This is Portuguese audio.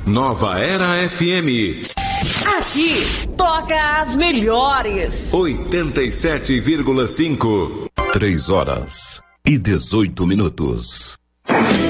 Nova Era FM. Aqui toca as melhores. 87,5. 3 horas e 18 minutos.